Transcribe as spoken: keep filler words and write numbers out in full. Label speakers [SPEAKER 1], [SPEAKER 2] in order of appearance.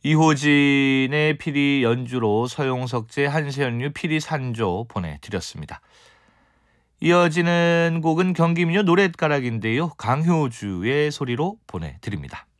[SPEAKER 1] 이호진의 피리 연주로 서용석제, 한세연류 피리 산조 보내드렸습니다. 이어지는 곡은 경기민요 노랫가락인데요. 강효주의 소리로 보내드립니다.